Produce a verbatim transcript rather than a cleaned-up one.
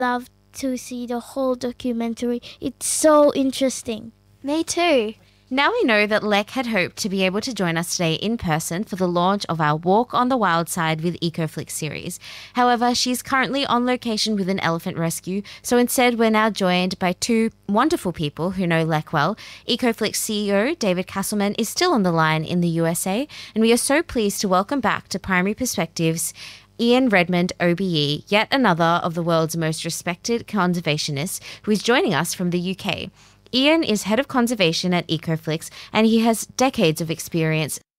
love to see the whole documentary. It's so interesting. Me too. Now we know that Lek had hoped to be able to join us today in person for the launch of our Walk on the Wild Side with EcoFlix series. However, she's currently on location with an elephant rescue, so instead we're now joined by two wonderful people who know Lek well. EcoFlix C E O David Castleman is still on the line in the U S A, and we are so pleased to welcome back to Primary Perspectives Ian Redmond, O B E, yet another of the world's most respected conservationists, who is joining us from the U K. Ian is Head of Conservation at EcoFlix, and he has decades of experience